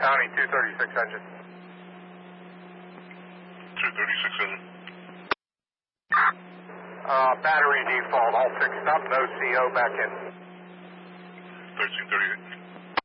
County 236 engine. 236 engine. Battery default all fixed up, no CO back in. 1338.